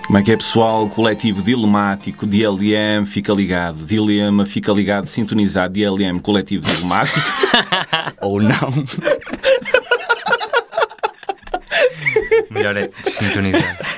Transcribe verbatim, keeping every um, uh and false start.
Como é que é, pessoal? Coletivo Dilemático, D L M, fica ligado. Dilema, fica ligado, sintonizado. D L M, Coletivo Dilemático. Ou não. Melhor é sintonizar.